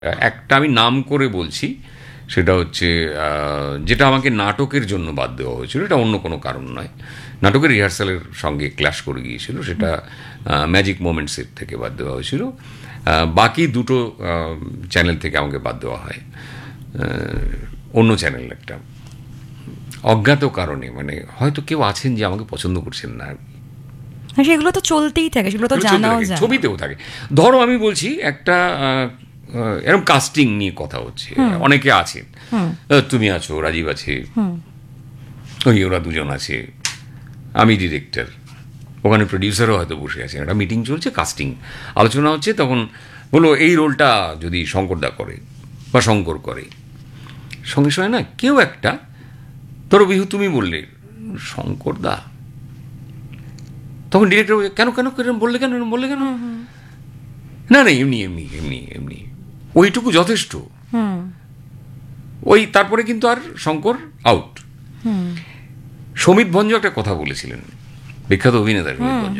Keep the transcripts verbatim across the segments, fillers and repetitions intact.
একটা আমি নাম করে বলছি, সেটা হচ্ছে যেটা আমাকে নাটকের জন্য বাদ দেওয়া হয়েছিল, এটা অন্য কোনো কারণ নয়, নাটকের রিহার্সালের সঙ্গে ক্ল্যাশ করে গিয়েছিল, সেটা ম্যাজিক মোমেন্টসের থেকে বাদ দেওয়া হয়েছিল। বাকি দুটো চ্যানেল থেকে আমাকে বাদ দেওয়া হয়, অন্য চ্যানেল একটা অজ্ঞাত কারণে, মানে হয়তো কেউ আছেন যে আমাকে পছন্দ করছেন না। সেগুলো তো চলতেই থাকে, সেগুলো তো জানাও যায়, ছবিতেও থাকে। ধরো আমি বলছি একটা এরকম কাস্টিং নিয়ে কথা হচ্ছে, অনেকে আছেন, তুমি আছো, রাজীব আছে, ওই ওরা দুজন আছে, আমি ডিরেক্টর, ওখানে প্রডিউসারও হয়তো বসে আছেন, একটা মিটিং চলছে, কাস্টিং আলোচনা হচ্ছে, তখন বলো এই রোলটা যদি শঙ্করদা করে বা শঙ্কর করে, সঙ্গে সঙ্গে না কেউ একটা, ধরো বিহু তুমি বললে শঙ্করদা, তখন ডিরেক্টর কেন কেন বললে কেন বললে কেন না না এমনি এমনি এমনি এমনি ওইটুকু যথেষ্ট। ওই তারপরে কিন্তু আর শঙ্কর আউট। সমিত ভঞ্জ একটা কথা বলেছিলেন, বিখ্যাত অভিনেতা সমিত ভঞ্জ,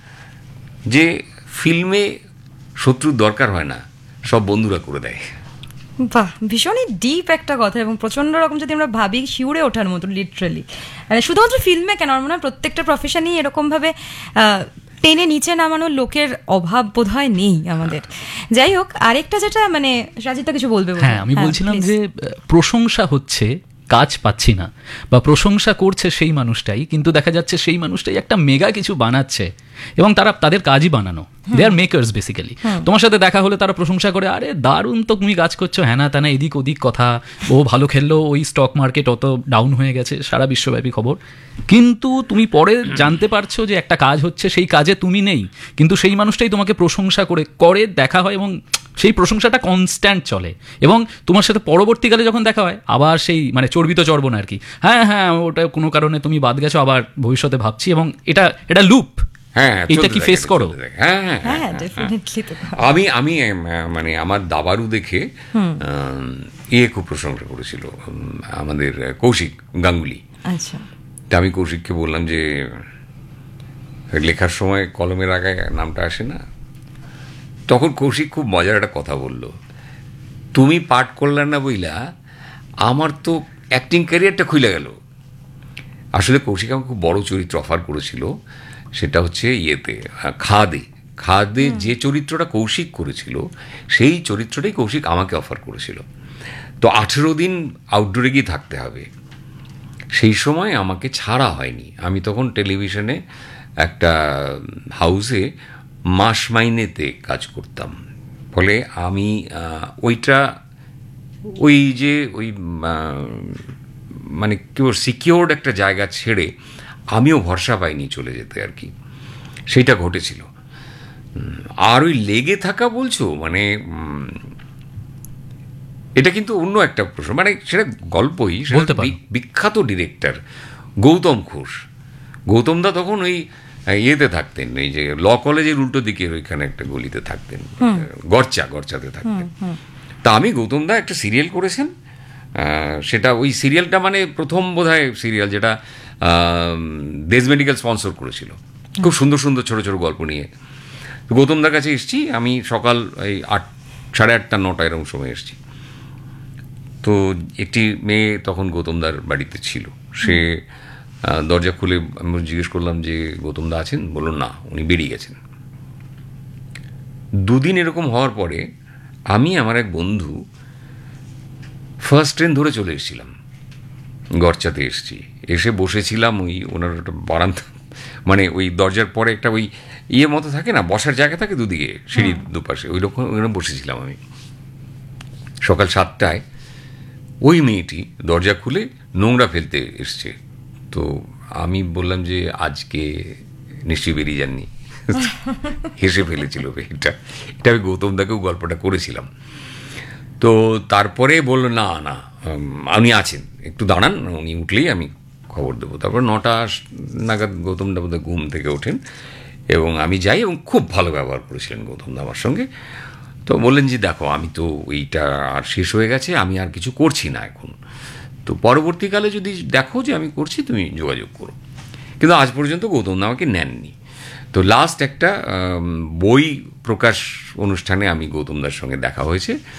যে ফিল্মে শত্রুর দরকার হয় না, সব বন্ধুরা করে দেয়। বাহ, ভীষণই ডিপ একটা কথা, এবং প্রচন্ড রকম যদি আমরা ভাবি শিউরে ওঠার মতো, লিটারালি। মানে শুধুমাত্র ফিল্মে কেন, আমার মনে হয় প্রত্যেকটা প্রফেশনই এরকম ভাবে টেনে নিচে নামানোর লোকের অভাব বোধহয় নেই আমাদের। যাই হোক, আরেকটা যেটা মানে রাজিতা কিছু বলবে। হ্যাঁ, আমি বলছিলাম যে প্রশংসা হচ্ছে, কাজ পাচ্ছি না, বা প্রশংসা করছে সেই মানুষটাই, কিন্তু দেখা যাচ্ছে সেই মানুষটাই একটা মেগা কিছু বানাচ্ছে, এবং তারা তাদের কাজই বানানো, দে আর মেকার্স বেসিক্যালি। তোমার সাথে দেখা হলে তারা প্রশংসা করে, আরে দারুণ তো তুমি কাজ করছো, হ্যাঁ না তা না, এদিক ওদিক কথা, ও ভালো খেললো, ওই স্টক মার্কেট অত ডাউন হয়ে গেছে, সারা বিশ্বব্যাপী খবর। কিন্তু তুমি পরে জানতে পারছো যে একটা কাজ হচ্ছে, সেই কাজে তুমি নেই, কিন্তু সেই মানুষটাই তোমাকে প্রশংসা করে করে দেখা হয়, এবং সেই প্রশংসাটা কনস্ট্যান্ট চলে, এবং তোমার সাথে পরবর্তীকালে যখন দেখা হয় আবার সেই মানে চর্বিত চর্ব না আর কি, হ্যাঁ হ্যাঁ ওটা কোনো কারণে তুমি বাদ গেছো, আবার ভবিষ্যতে ভাবছি, এবং এটা এটা লুপ। হ্যাঁ, এটা কি ফেস করো? হ্যাঁ হ্যাঁ, আমি আমি মানে আমার দাবারু দেখে এ খুব প্রশংসা করেছিল আমাদের কৌশিক গাঙ্গুলি। আচ্ছা, তা আমি কৌশিককে বললাম যে লেখার সময় কলমের আগায় নামটা আসে না, তখন কৌশিক খুব মজার একটা কথা বলল, তুমি পাঠ করলে না বইলা আমার তো অ্যাক্টিং ক্যারিয়ারটা খুলে গেল। আসলে কৌশিক আমাকে খুব বড় চরিত্র অফার করেছিল, সেটা হচ্ছে ইয়েতে খাদে খাদে যে চরিত্রটা কৌশিক করেছিল, সেই চরিত্রটাই কৌশিক আমাকে অফার করেছিল। তো আঠেরো দিন আউটডোরে গিয়ে থাকতে হবে, সেই সময় আমাকে ছাড়া হয়নি। আমি তখন টেলিভিশনে একটা হাউসে মাস মাইনেতে কাজ করতাম, ফলে আমি ওইটা ওই যে ওই মানে কেউ সিকিওর্ড একটা জায়গা ছেড়ে আমিও ভরসা পাইনি চলে যেতে আর কি, সেইটা ঘটেছিল। আর ওই লেগে থাকা বলছো, মানে এটা কিন্তু অন্য একটা প্রশ্ন, মানে সেটা গল্পই, সেটা বিখ্যাত ডিরেক্টর গৌতম ঘোষ, গৌতম দা তখন ওই ইয়েতে থাকতেন, এই যে ল কলেজের উল্টো দিকে ওইখানে একটা গলিতে থাকতেন, গরচা গরচাতে থাকতেন। তা আমি গৌতম দা একটা সিরিয়াল করেছেন, সেটা ওই সিরিয়ালটা মানে প্রথম বোধহয় সিরিয়াল যেটা দেশ মেডিকেল স্পন্সর করেছিল, খুব সুন্দর সুন্দর ছোটো ছোটো গল্প নিয়ে। তো গৌতম দার কাছে এসছি আমি সকাল এই আট সাড়ে আটটা নটা এরকম সময় এসছি। তো একটি মেয়ে তখন গৌতমদার বাড়িতে ছিল, সে দরজা খুলে আমি জিজ্ঞেস করলাম যে গৌতমদা আছেন? বলুন না, উনি বেরিয়ে গেছেন। দুদিন এরকম হওয়ার পরে আমি আমার এক বন্ধু ফার্স্ট ট্রেন ধরে চলে এসেছিলাম, গরচাতে এসছি, এসে বসেছিলাম ওই ওনার একটা বারান্দা, মানে ওই দরজার পরে একটা ওই ইয়ে মতো থাকে না, বসার জায়গা থাকে দুদিকে, সিঁড়ির দুপাশে, ওই রকম ওখানে বসেছিলাম আমি। সকাল সাতটায় ওই মেয়েটি দরজা খুলে নোংরা ফেলতে এসছে। তো আমি বললাম যে আজকে নিশ্চয়ই বেরিয়ে যাননি, হেসে ফেলেছিল এটা। এটা আমি গৌতম দাকেও গল্পটা করেছিলাম। তো তারপরে বলল না না উনি আছেন, একটু দাঁড়ান, উনি উঠলেই আমি খবর দেবো। তারপর নটা নাগাদ গৌতম দা বোধহয় ঘুম থেকে ওঠেন এবং আমি যাই, এবং খুব ভালো ব্যবহার করেছিলেন গৌতম দা আমার সঙ্গে। তো বললেন যে দেখো আমি তো এইটা আর শেষ হয়ে গেছে, আমি আর কিছু করছি না এখন, তো পরবর্তীকালে যদি দেখো যে আমি করছি তুমি যোগাযোগ করো। কিন্তু আজ পর্যন্ত গৌতম দা আমাকে নেননি। তো লাস্ট একটা বই প্রকাশ অনুষ্ঠানে আমি গৌতম দার সঙ্গে দেখা হয়েছে,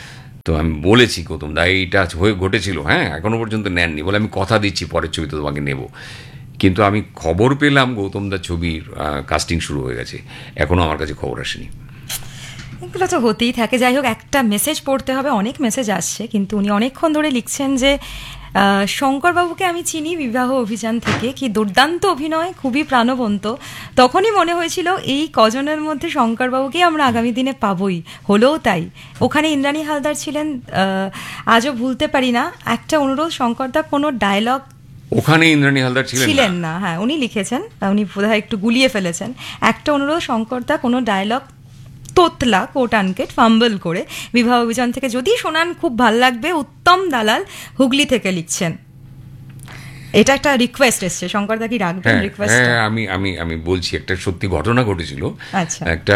তো আমি বলেছি গৌতম দা এইটা হয়ে ঘটেছিল, হ্যাঁ এখনো পর্যন্ত নেননি, বলে আমি কথা দিচ্ছি পরের ছবি তো তোমাকে নেব। কিন্তু আমি খবর পেলাম গৌতম দার ছবির কাস্টিং শুরু হয়ে গেছে, এখনো আমার কাছে খবর আসেনি। এগুলো তো হতেই থাকে। যাই হোক, একটা মেসেজ পড়তে হবে, অনেক মেসেজ আসছে, কিন্তু উনি অনেকক্ষণ ধরে লিখছেন যে শঙ্করবাবুকে আমি চিনি বিবাহ অভিযান থেকে, কি দুর্দান্ত অভিনয়, খুবই প্রাণবন্ত। তখনই মনে হয়েছিল এই কজনের মধ্যে শঙ্করবাবুকে আমরা আগামী দিনে পাবোই, হলেও তাই। ওখানে ইন্দ্রাণী হালদার ছিলেন, আজও ভুলতে পারি না। একটা অনুরোধ, শঙ্করদা কোনো ডায়লগ ওখানে ইন্দ্রাণী হালদার ছিলেন ছিলেন না, হ্যাঁ উনি লিখেছেন, উনি বোধহয় একটু গুলিয়ে ফেলেছেন। একটা অনুরোধ, শঙ্করদা কোনো ডায়লগ তোতলা কোট আনকেট ফাম্বল করে বিবাহ অভিযান থেকে যদি শোনান খুব ভাল লাগবে। উত্তম দালাল হুগলি থেকে লিখছেন। এটা একটা রিকোয়েস্ট এসছে, শঙ্করদা কি রাখবেন রিকোয়েস্ট? হ্যাঁ, আমি আমি আমি বলছি, একটা সত্যি ঘটনা ঘটেছিল। আচ্ছা। একটা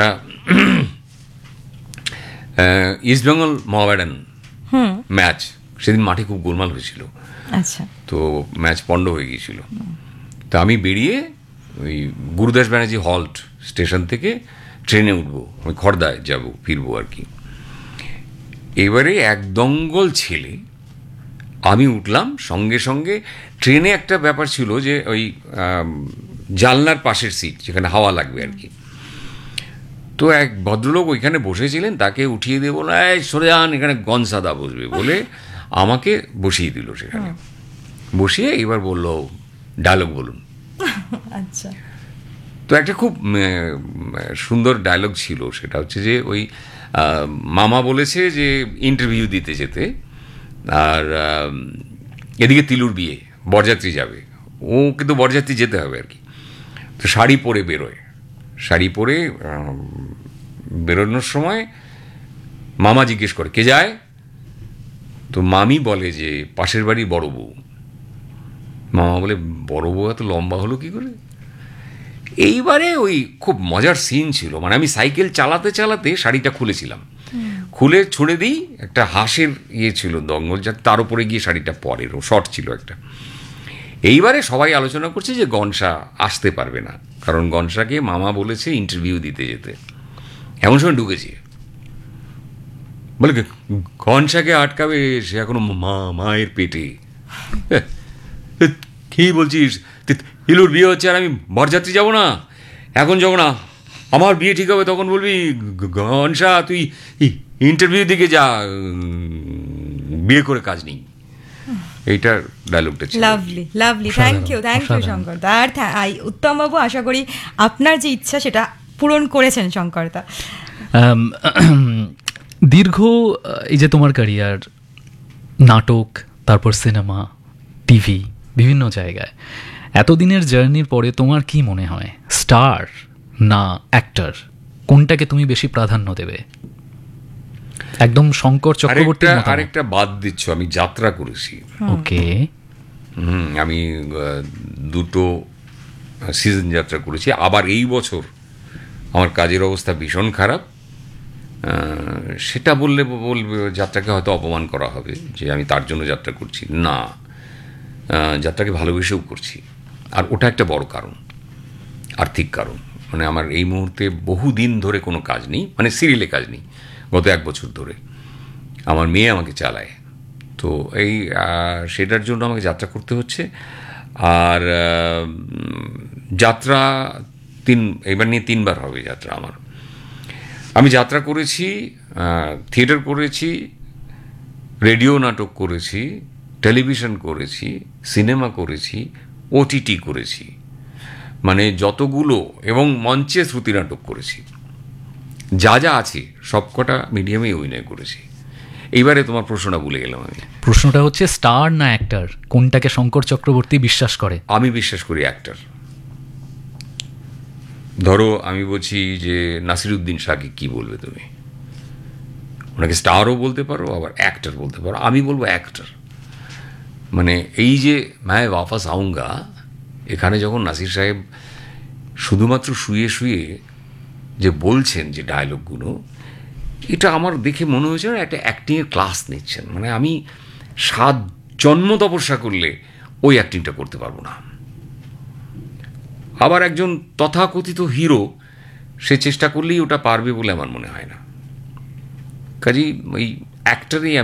ইস্টবেঙ্গল মোহামেডান ম্যাচ, সেদিন মাঠে খুব গোলমাল হয়েছিল। আচ্ছা। তো ম্যাচ পন্ড হয়ে গিয়েছিল। তো আমি বেরিয়ে ওই গুরুদাস ব্যানার্জি হল্ট স্টেশন থেকে ট্রেনে উঠবো, আমি খড়দায় যাব, ফিরবো আর কি। এবারে এক দঙ্গল ছেলে, আমি উঠলাম সঙ্গে সঙ্গে। ট্রেনে একটা ব্যাপার ছিল যে ওই জানলার পাশের সিট, যেখানে হাওয়া লাগবে আর কি। তো এক ভদ্রলোক ওইখানে বসেছিলেন, তাকে উঠিয়ে দিয়ে বলল, এই সরে যান, এখানে গনসাদা বসবে, বলে আমাকে বসিয়ে দিল সেখানে। বসিয়ে এবার বলল, ডায়লগ বলুন। আচ্ছা। তো একটা খুব সুন্দর ডায়লগ ছিল, সেটা হচ্ছে যে ওই মামা বলেছে যে ইন্টারভিউ দিতে যেতে, আর এদিকে তিলুর বিয়ে, বরযাত্রী যাবে, ও কিন্তু বরযাত্রী যেতে হবে আর কি। তো শাড়ি পরে বেরোয়, শাড়ি পরে বেরোনোর সময় মামা জিজ্ঞেস করে, কে যায়? তো মামি বলে যে পাশের বাড়ি বড় বউ। মামা বলে, বড় বউ এত লম্বা হলো কি করে? এইবারে ওই খুব মজার সিন ছিল, মানে আমি সাইকেল চালাতে চালাতে শাড়িটা খুলেছিলাম, খুলে ছুঁড়ে দিই, একটা হাঁসের ইয়ে ছিল দঙ্গল, যা তার উপরে গিয়ে শাড়িটা পরে, শর্ট ছিল একটা। এইবারে সবাই আলোচনা করছে যে গনসা আসতে পারবে না, কারণ গনসাকে মামা বলেছে ইন্টারভিউ দিতে যেতে। এমন সময় ঢুকেছে, বলে গনসাকে আটকাবে, সে এখনো মা মায়ের পেটে। কি বলছিস, হিলুর বিয়ে হচ্ছে আর আমি বরযাত্রী যাবো না? এখন যাবো না, আমার বিয়ে ঠিক হবে তখন বলবি গনসা তুই ইন্টারভিউ দিকে যা, বিয়ে করে কাজ নেই। এইটার ডায়লগটা ছিল। Lovely lovely, thank you thank you Shankar দা। আর উত্তম বাবু, আশা করি আপনার যে ইচ্ছা সেটা পূরণ করেছেন শঙ্কর দা। দীর্ঘ এই যে তোমার ক্যারিয়ার, নাটক, তারপর সিনেমা, টিভি, বিভিন্ন জায়গায়, এতদিনের জার্নির পরে তোমার কি মনে হয়, স্টার না অ্যাক্টর, কোনটাকে তুমি বেশি প্রাধান্য দেবে? একদম শঙ্কর চক্রবর্তী। আরেকটা বাদ দিচ্ছ, আমি যাত্রা করেছি। ওকে। হুম, আমি দুটো সিজন যাত্রা করেছি। আবার এই বছর আমার কাজের অবস্থা ভীষণ খারাপ, সেটা বললে বলবে যাত্রাকে হয়তো অপমান করা হবে যে আমি তার জন্য যাত্রা করছি না, যাত্রাকে ভালোবেসেও করছি। আর ওটা একটা বড় কারণ, আর্থিক কারণ। মানে আমার এই মুহূর্তে বহুদিন ধরে কোনো কাজ নেই, মানে সিরিয়ালে কাজ নেই, গত এক বছর ধরে। আমার মেয়ে আমাকে চালায়, তো এই সেটার জন্য আমাকে যাত্রা করতে হচ্ছে। আর যাত্রা তিন এবার নিয়ে তিনবার হবে যাত্রা আমার। আমি যাত্রা করেছি, থিয়েটার করেছি, রেডিও নাটক করেছি, টেলিভিশন করেছি, সিনেমা করেছি, ওটিটি করেছি, মানে যতগুলো, এবং মঞ্চে শ্রুতি নাটক করেছি, যা যা আছে সবকটা মিডিয়ামে অভিনয় করেছি। এইবারে তোমার প্রশ্নটা ভুলে গেলাম আমি। প্রশ্নটা হচ্ছে স্টার না অ্যাক্টর, কোনটাকে শঙ্কর চক্রবর্তী বিশ্বাস করে? আমি বিশ্বাস করি অ্যাক্টর। ধরো আমি বলছি যে নাসিরুদ্দিন শাহকে কি বলবে তুমি? ওনাকে স্টারও বলতে পারো, আবার অ্যাক্টর বলতে পারো। আমি বলবো অ্যাক্টর। মানে এই যে मैं वापस आऊंगा, এখানে যখন নাসির সাহেব শুধুমাত্র শুয়ে শুয়ে যে বলছেন যে ডায়লগগুলো, এটা আমার দেখে মনে হয়েছে না একটা অ্যাক্টিংয়ের ক্লাস নিচ্ছেন। মানে আমি সাত জন্ম তপস্যা করলে ওই অ্যাক্টিংটা করতে পারবো না। আবার একজন তথাকথিত হিরো, সে চেষ্টা করলেই ওটা পারবে বলে আমার মনে হয় না। কাজেই ওই অ্যাক্টরেই